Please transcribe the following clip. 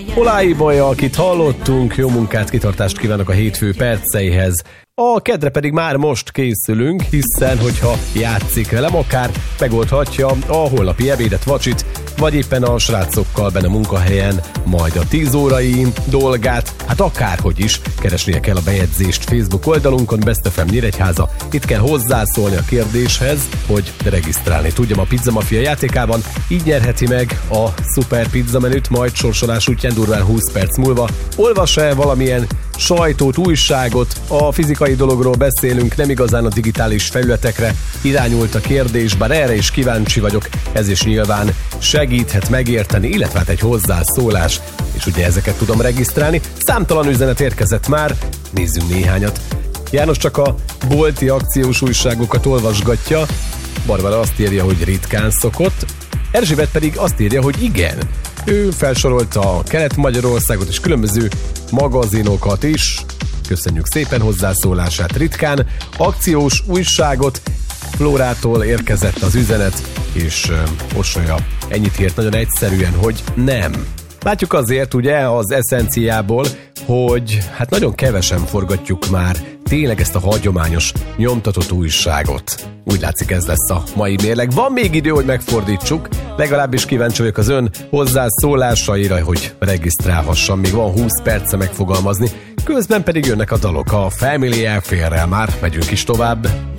Oláibaja, akit hallottunk, jó munkát, kitartást kívánok a hétfő perceihez. A kedre pedig már most készülünk, hiszen hogyha játszik velem, akár megoldhatja a holnapi ebédet, vacsit, vagy éppen a srácokkal benne a munkahelyen majd a 10 órai dolgát, hát akárhogy is keresnie kell a bejegyzést Facebook oldalunkon, Best FM Nyíregyháza. Itt kell hozzászólni a kérdéshez, hogy regisztrálni tudjam a Pizza Mafia játékában, így nyerheti meg a szuper pizza menüt, majd sorsolás útján durván 20 perc múlva. Olvas-e valamilyen sajtót, újságot, a fizikai dologról beszélünk, nem igazán a digitális felületekre irányult a kérdés, bár erre is kíváncsi vagyok, ez is nyilván segíthet megérteni, illetve hát egy hozzászólás, és ugye ezeket tudom regisztrálni. Számtalan üzenet érkezett már, nézzünk néhányat. János csak a bolti akciós újságokat olvasgatja, Barbara azt írja, hogy ritkán szokott, Erzsébet pedig azt írja, hogy igen. Ő felsorolta a Kelet-Magyarországot és különböző magazinokat is. Köszönjük szépen hozzászólását. Ritkán akciós újságot, Flórától érkezett az üzenet, és Orsolya ennyit írt nagyon egyszerűen, hogy nem. Látjuk azért ugye az eszenciából, hogy hát nagyon kevesen forgatjuk már tényleg ezt a hagyományos nyomtatott újságot. Úgy látszik, ez lesz a mai mérleg. Van még idő, hogy megfordítsuk, legalábbis kíváncsi vagyok az ön hozzászólásaira, hogy regisztrálhassam. Még van 20 perce megfogalmazni, közben pedig jönnek a dalok. A Family Affair-rel már megyünk is tovább.